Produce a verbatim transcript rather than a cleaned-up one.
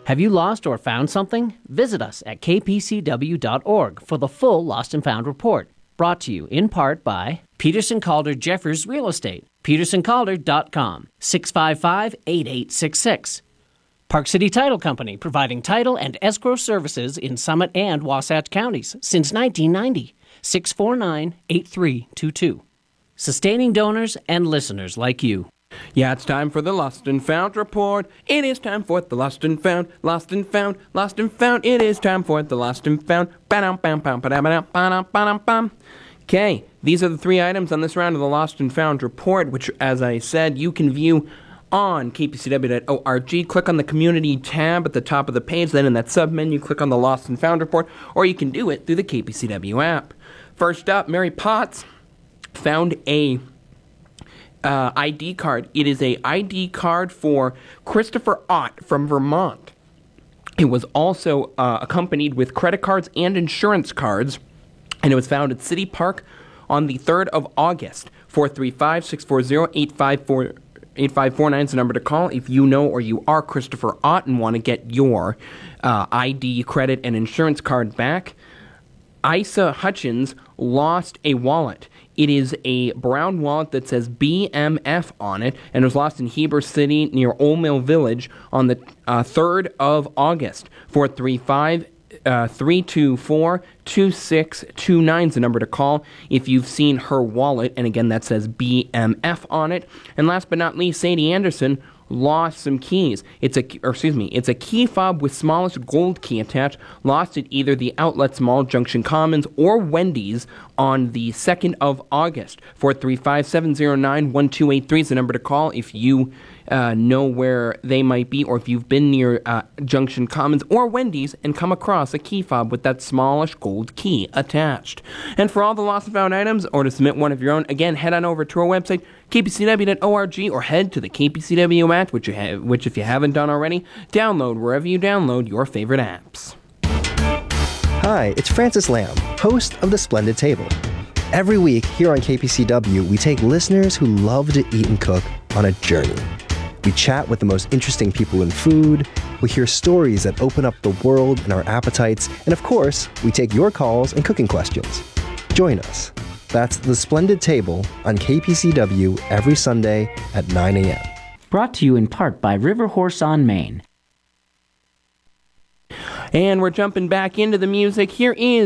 Have you lost or found something? Visit us at k p c w dot org for the full Lost and Found report. Brought to you in part by Peterson Calder Jeffers Real Estate, peterson calder dot com, six five five, eight eight six six. Park City Title Company, providing title and escrow services in Summit and Wasatch counties since nineteen ninety, six four nine, eight three two two. Sustaining donors and listeners like you. Yeah, it's time for the Lost and Found report. It is time for the Lost and Found, Lost and Found, Lost and Found. It is time for the Lost and Found. Okay, these are the three items on this round of the Lost and Found report, which, as I said, you can view on k p c w dot org. Click on the Community tab at the top of the page. Then in that sub-menu, click on the Lost and Found report, or you can do it through the K P C W app. First up, Mary Potts found a Uh, I D card. It is a I D card for Christopher Ott from Vermont. It was also uh, accompanied with credit cards and insurance cards, and it was found at City Park on the third of August. four three five, six four zero, eight five four, eight five four nine is the number to call if you know or you are Christopher Ott and want to get your uh, I D, credit, and insurance card back. Isa Hutchins lost a wallet. It is a brown wallet that says B M F on it, and it was lost in Heber City near Old Mill Village on the uh, third of August. four three five, three two four, two six two nine is the number to call if you've seen her wallet, and again, that says B M F on it. And last but not least, Sadie Anderson lost some keys. It's a, or excuse me, it's a key fob with smallish gold key attached, lost at either the Outlet Mall, Junction Commons, or Wendy's on the second of August. four three five, seven zero nine, one two eight three is the number to call if you uh, know where they might be, or if you've been near uh, Junction Commons or Wendy's and come across a key fob with that smallish gold key attached. And for all the lost and found items, or to submit one of your own, again, head on over to our website, k p c w dot org, or head to the K P C W app, which, you have, which if you haven't done already, download wherever you download your favorite apps. Hi, it's Francis Lamb, host of The Splendid Table. Every week here on K P C W, we take listeners who love to eat and cook on a journey. We chat with the most interesting people in food, we hear stories that open up the world and our appetites, and of course, we take your calls and cooking questions. Join us. That's The Splendid Table on K P C W every Sunday at nine a.m. Brought to you in part by River Horse on Main. And we're jumping back into the music. Here is